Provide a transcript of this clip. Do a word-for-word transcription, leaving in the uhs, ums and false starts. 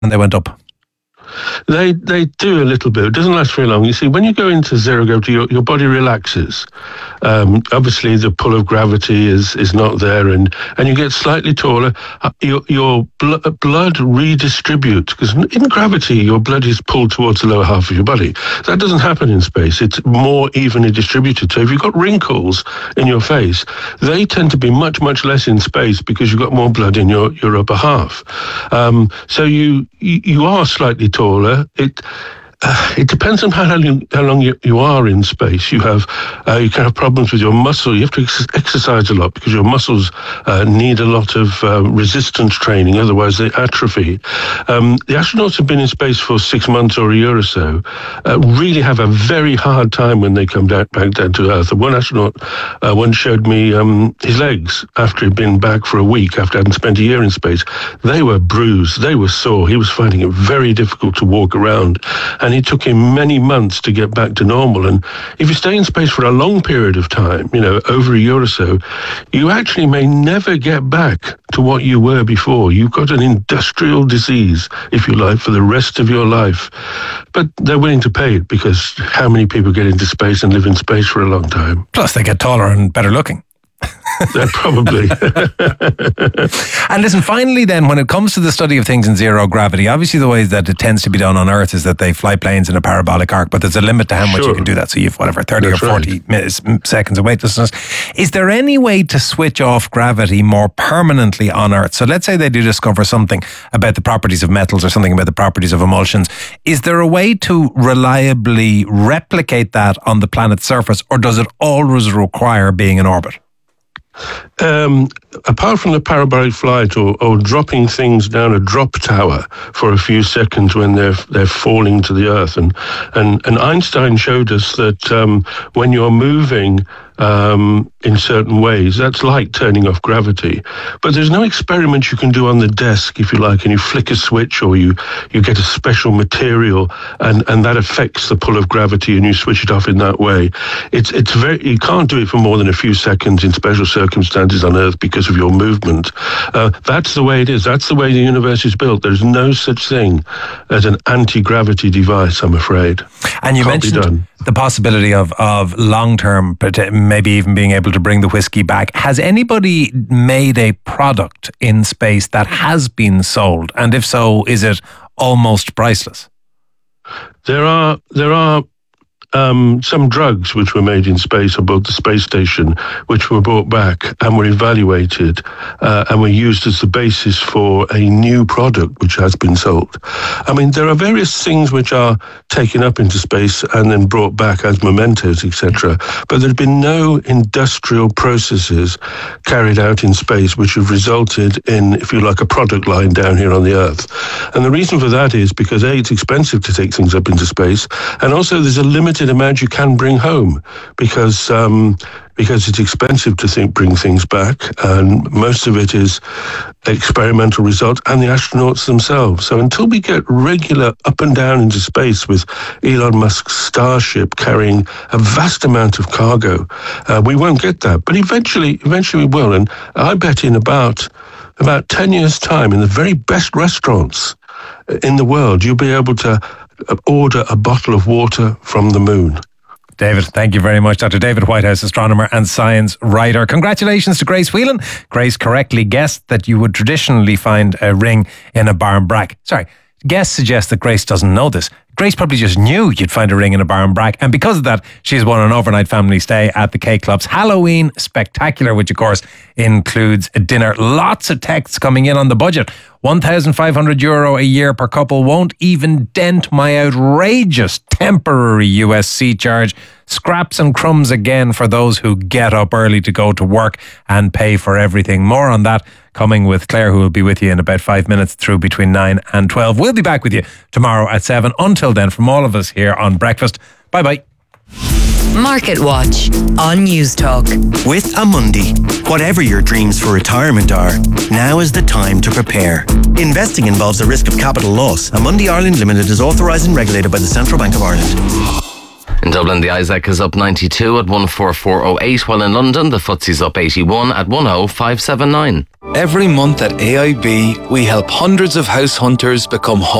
they went up? They they do a little bit. It doesn't last very long. You see, when you go into zero gravity, your, your body relaxes. Um, obviously, the pull of gravity is, is not there, and, and you get slightly taller. Uh, your your bl- blood redistributes, because in gravity, your blood is pulled towards the lower half of your body. That doesn't happen in space. It's more evenly distributed. So if you've got wrinkles in your face, they tend to be much, much less in space because you've got more blood in your, your upper half. Um, so you, you you are slightly taller. It uh, it depends on how long, how long you, you are in space. You have uh, you can have problems with your muscle. You have to ex- exercise a lot because your muscles uh, need a lot of uh, resistance training. Otherwise, they atrophy. Um, the astronauts have been in space for six months or a year or so. Uh, really have a very hard time when they come down, back down to Earth. And one astronaut uh, once showed me um, his legs after he'd been back for a week after having spent a year in space. They were bruised. They were sore. He was finding it very difficult to walk around. And it took him many months to get back to normal. And if you stay in space for a long period of time, you know, over a year or so, you actually may never get back to what you were before. You've got an industrial disease, if you like, for the rest of your life. But they're willing to pay it because how many people get into space and live in space for a long time? Plus, they get taller and better looking. Yeah, probably. And listen, finally then, when it comes to the study of things in zero gravity, obviously the way that it tends to be done on Earth is that they fly planes in a parabolic arc, but there's a limit to how much Sure. you can do that. So you've whatever, thirty That's or forty right. minutes, seconds of weightlessness. Is there any way to switch off gravity more permanently on Earth? So let's say they do discover something about the properties of metals or something about the properties of emulsions. Is there a way to reliably replicate that on the planet's surface, or does it always require being in orbit? Um, apart from the parabolic flight or, or dropping things down a drop tower for a few seconds when they're they're falling to the earth, and and, and Einstein showed us that um, when you're moving um, in certain ways, that's like turning off gravity. But there's no experiment you can do on the desk, if you like, and you flick a switch or you, you get a special material and, and that affects the pull of gravity and you switch it off in that way. It's it's very you can't do it for more than a few seconds in special circumstances on Earth because of your movement. Uh, that's the way it is. That's the way the universe is built. There's no such thing as an anti-gravity device, I'm afraid. And you Can't be mentioned done. the possibility of, of long-term, maybe even being able to bring the whiskey back. Has anybody made a product in space that has been sold? And if so, is it almost priceless? There are there are um, some drugs which were made in space aboard the space station, which were brought back and were evaluated uh, and were used as the basis for a new product which has been sold. I mean, there are various things which are taken up into space and then brought back as mementos, et cetera. But there have been no industrial processes carried out in space which have resulted in, if you like, a product line down here on the Earth. And the reason for that is because, A, it's expensive to take things up into space, and also there's a limited amount you can bring home because um, because it's expensive to think, bring things back, and most of it is experimental results and the astronauts themselves. So until we get regular up and down into space with Elon Musk's Starship carrying a vast amount of cargo, uh, we won't get that. But eventually, eventually we will. And I bet in about about ten years' time, in the very best restaurants in the world, you'll be able to order a bottle of water from the moon. David, thank you very much. Doctor David Whitehouse, astronomer and science writer. Congratulations to Grace Whelan. Grace correctly guessed that you would traditionally find a ring in a barn brack. Sorry, guess suggests that Grace doesn't know this. Grace probably just knew you'd find a ring in a barn brack, and because of that, she's won an overnight family stay at the K Club's Halloween Spectacular, which of course includes a dinner. Lots of texts coming in on the budget. one thousand five hundred euro a year per couple won't even dent my outrageous temporary U S C charge. Scraps and crumbs again for those who get up early to go to work and pay for everything. More on that coming with Claire, who will be with you in about five minutes through between nine and twelve. We'll be back with you tomorrow at seven. Until then, from all of us here on Breakfast, bye-bye. Market Watch on News Talk. With Amundi, whatever your dreams for retirement are, now is the time to prepare. Investing involves a risk of capital loss. Amundi Ireland Limited is authorised and regulated by the Central Bank of Ireland. In Dublin, the Isaac is up ninety-two at one four four oh eight, while in London, the F T S E's up eighty-one at one oh five seven nine. Every month at A I B, we help hundreds of house hunters become home